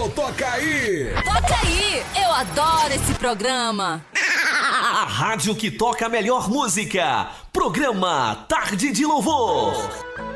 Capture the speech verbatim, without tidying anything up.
Alô, toca aí! Toca aí! Eu adoro esse programa! A rádio que toca a melhor música. Programa Tarde de Louvor.